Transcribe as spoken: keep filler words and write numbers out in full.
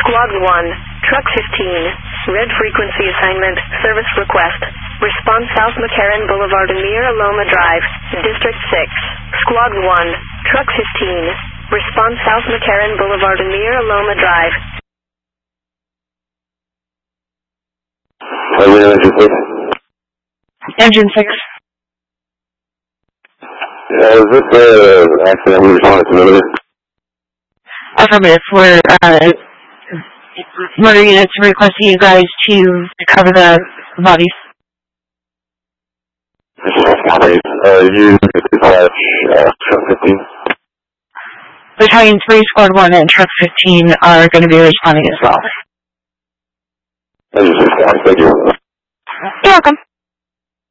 Squad one, Truck fifteen, red frequency assignment, service request. Response South McCarran Boulevard, Amir Aloma Drive, District six. Squad one, Truck fifteen, response South McCarran Boulevard, Amir Aloma Drive. Engine six. Uh, is this the uh, accident we responded to earlier? Affirmative. We're, uh, motor units requesting you guys to cover the bodies. Uh, you dispatch, uh, Truck fifteen? Battalion three, Squad one, and Truck fifteen are going to be responding as well. Thank you. You're welcome.